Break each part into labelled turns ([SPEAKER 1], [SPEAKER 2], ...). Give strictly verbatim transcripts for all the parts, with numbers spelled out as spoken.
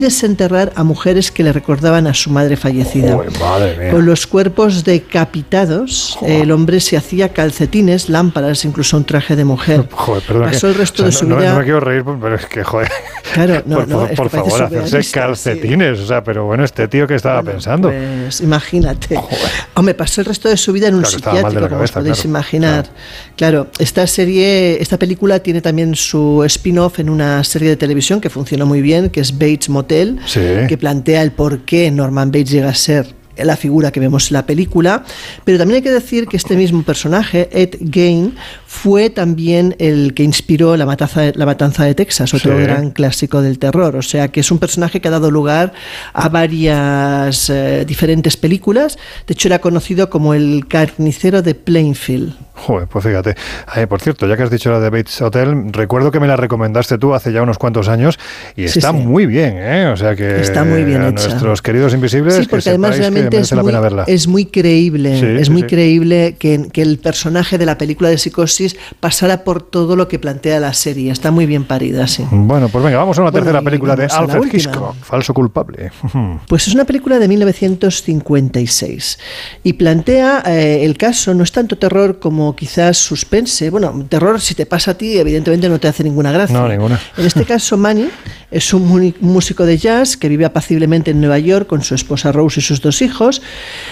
[SPEAKER 1] desenterrar a mujeres que le recordaban a su madre fallecida.
[SPEAKER 2] Uy, madre mía.
[SPEAKER 1] Con los cuerpos decapitados, Joder. el hombre se hacía calcetines, lámparas, incluso un traje de mujer.
[SPEAKER 2] Joder, perdón,
[SPEAKER 1] Pasó
[SPEAKER 2] que,
[SPEAKER 1] el resto
[SPEAKER 2] o sea,
[SPEAKER 1] de su
[SPEAKER 2] no,
[SPEAKER 1] vida...
[SPEAKER 2] No me quiero reír, pero es que, joder...
[SPEAKER 1] Claro, no,
[SPEAKER 2] por,
[SPEAKER 1] no,
[SPEAKER 2] por,
[SPEAKER 1] es
[SPEAKER 2] por
[SPEAKER 1] que
[SPEAKER 2] favor, hacerse calcetines, sí. O sea, pero bueno, este tío que estaba bueno, pensando.
[SPEAKER 1] Pues imagínate. Joder. Hombre, pasó el resto de su vida en un
[SPEAKER 2] claro,
[SPEAKER 1] psiquiátrico, como os podéis claro, imaginar. Claro. claro, esta serie, esta película tiene también su spin-off en una serie de televisión que funcionó muy bien, que es Bates Motel,
[SPEAKER 2] sí.
[SPEAKER 1] que plantea el por qué Norman Bates llega a ser la figura que vemos en la película, pero también hay que decir que este mismo personaje, Ed Gein, fue también el que inspiró La Matanza, la Matanza de Texas, otro sí. gran clásico del terror, o sea que es un personaje que ha dado lugar a varias eh, diferentes películas. De hecho era conocido como el carnicero de Plainfield.
[SPEAKER 2] Joder, pues fíjate. Eh, por cierto, ya que has dicho la de Bates Hotel, recuerdo que me la recomendaste tú hace ya unos cuantos años y sí, está sí. muy bien, ¿eh? O sea que
[SPEAKER 1] está muy bien
[SPEAKER 2] a
[SPEAKER 1] hecha.
[SPEAKER 2] Nuestros queridos invisibles,
[SPEAKER 1] sí, porque
[SPEAKER 2] que
[SPEAKER 1] además realmente
[SPEAKER 2] es
[SPEAKER 1] muy, es muy creíble, sí, es sí, muy sí. creíble que, que el personaje de la película de Psicosis pasara por todo lo que plantea la serie. Está muy bien parida, sí.
[SPEAKER 2] Bueno, pues venga, vamos a una bueno, tercera película de Alfred Hitchcock, Falso culpable.
[SPEAKER 1] Pues es una película de mil novecientos cincuenta y seis y plantea eh, el caso, no es tanto terror como quizás suspense. Bueno, terror si te pasa a ti evidentemente no te hace ninguna gracia.
[SPEAKER 2] No, ninguna.
[SPEAKER 1] En este caso Manny es un músico de jazz que vive apaciblemente en Nueva York con su esposa Rose y sus dos hijos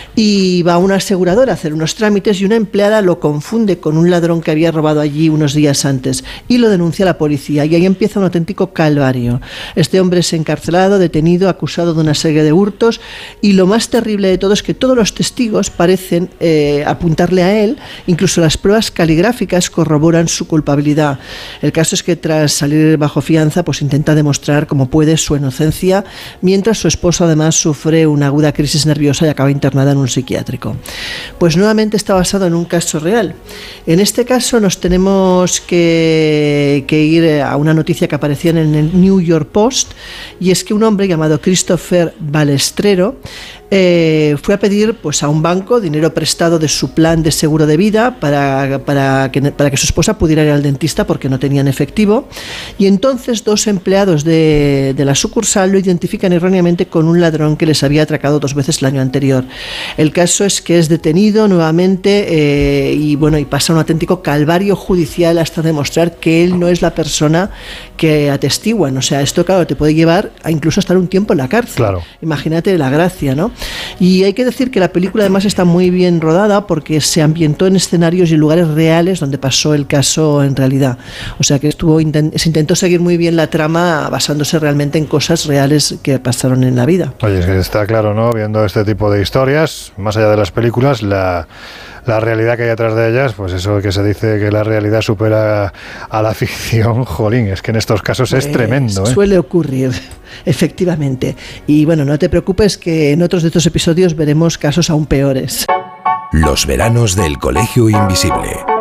[SPEAKER 1] y va a una aseguradora a hacer unos trámites y una empleada lo confunde con un ladrón que había robado allí unos días antes y lo denuncia a la policía y ahí empieza un auténtico calvario. Este hombre es encarcelado, detenido, acusado de una serie de hurtos y lo más terrible de todo es que todos los testigos parecen eh, apuntarle a él, incluso las pruebas caligráficas corroboran su culpabilidad. El caso es que tras salir bajo fianza pues intenta demostrar como puede su inocencia mientras su esposo además sufre una aguda crisis nerviosa y acaba internada en un psiquiátrico. Pues nuevamente está basado en un caso real. En este caso nos tenemos que, que ir a una noticia que aparecía en el New York Post y es que un hombre llamado Christopher Balestrero Eh, fue a pedir pues, a un banco dinero prestado de su plan de seguro de vida para, para, que, para que su esposa pudiera ir al dentista porque no tenían efectivo y entonces dos empleados de, de la sucursal lo identifican erróneamente con un ladrón que les había atracado dos veces el año anterior. El caso es que es detenido nuevamente eh, y, bueno, y pasa un auténtico calvario judicial hasta demostrar que él no es la persona que atestiguan. O sea, esto claro te puede llevar a incluso estar un tiempo en la cárcel.
[SPEAKER 2] Claro.
[SPEAKER 1] Imagínate la gracia, ¿no? Y hay que decir que la película además está muy bien rodada porque se ambientó en escenarios y lugares reales donde pasó el caso en realidad. O sea que estuvo se intentó seguir muy bien la trama basándose realmente en cosas reales que pasaron en la vida.
[SPEAKER 2] Oye, es que está claro, ¿no? Viendo este tipo de historias, más allá de las películas, la... la realidad que hay detrás de ellas, pues eso que se dice que la realidad supera a la ficción, jolín, es que en estos casos pues es tremendo, ¿eh?
[SPEAKER 1] Suele ocurrir, efectivamente. Y bueno, no te preocupes que en otros de estos episodios veremos casos aún peores.
[SPEAKER 3] Los veranos del Colegio Invisible.